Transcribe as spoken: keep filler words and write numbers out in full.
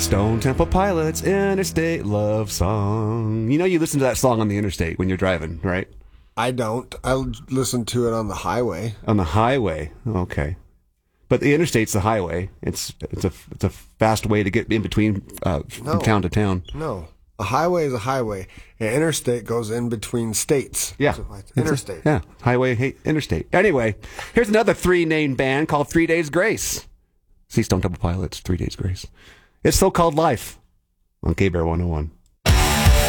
Stone Temple Pilots, Interstate Love Song. You know you listen to that song on the interstate when you're driving, right? I don't. I listen to it on the highway. On the highway, okay. But the interstate's the highway. It's it's a it's a fast way to get in between uh, No. from town to town. No. A highway is a highway. An interstate goes in between states. Yeah. So it's interstate. Yeah, highway, hey, interstate. Anyway, here's another three-name band called Three Days Grace. See Stone Temple Pilots, Three Days Grace. It's So-Called Life on K-Bear one oh one.